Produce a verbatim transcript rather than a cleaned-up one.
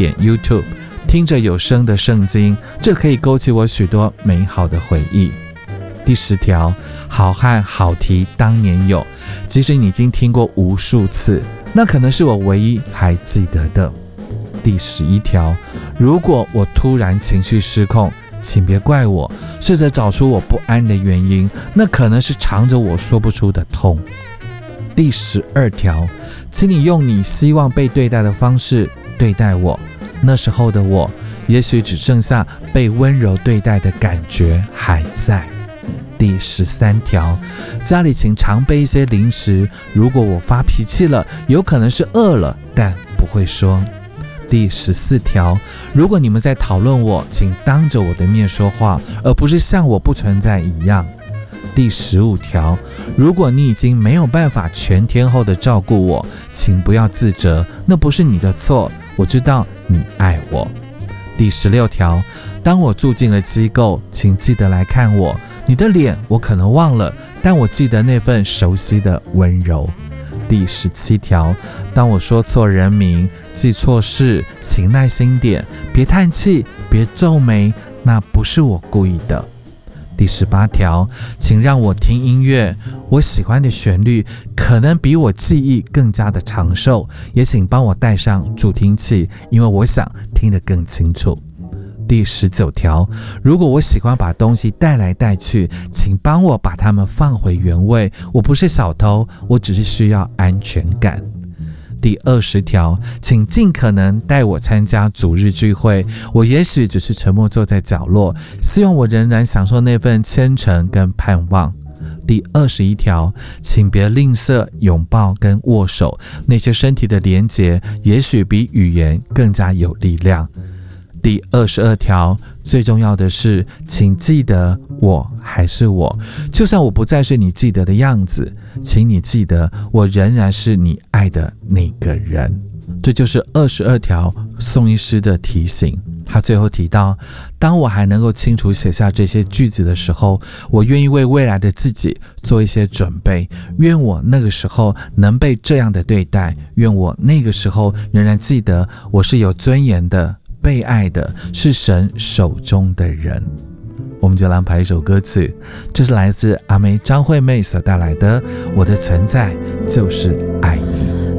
点 YouTube， 听着有声的圣经，这可以勾起我许多美好的回忆。第十条，好汉好提当年有，即使你已经听过无数次，那可能是我唯一还记得的。第十一条，如果我突然情绪失控，请别怪我，试着找出我不安的原因，那可能是藏着我说不出的痛。第十二条，请你用你希望被对待的方式对待我，那时候的我也许只剩下被温柔对待的感觉还在。第十三条，家里请常备一些零食，如果我发脾气了，有可能是饿了，但不会说。第十四条，如果你们在讨论我，请当着我的面说话，而不是像我不存在一样。第十五条，如果你已经没有办法全天候的照顾我，请不要自责，那不是你的错，我知道你爱我。第十六条，当我住进了机构，请记得来看我，你的脸我可能忘了，但我记得那份熟悉的温柔。第十七条，当我说错人名，记错事，请耐心点，别叹气，别皱眉，那不是我故意的。第十八条，请让我听音乐，我喜欢的旋律可能比我记忆更加的长寿，也请帮我带上助听器，因为我想听得更清楚。第十九条，如果我喜欢把东西带来带去，请帮我把它们放回原位，我不是小偷，我只是需要安全感。第二十条，请尽可能带我参加主日聚会，我也许只是沉默坐在角落，希望我仍然享受那份虔诚跟盼望。第二十一条，请别吝啬拥抱跟握手，那些身体的连结也许比语言更加有力量。第二十二条，最重要的是，请记得我还是我，就算我不再是你记得的样子，请你记得我仍然是你爱的那个人。这就是二十二条宋医师的提醒。他最后提到，当我还能够清楚写下这些句子的时候，我愿意为未来的自己做一些准备，愿我那个时候能被这样的对待，愿我那个时候仍然记得我是有尊严的，被爱的，是神手中的人。我们就来安排一首歌曲，这是来自阿妹张惠妹所带来的《我的存在就是爱你》。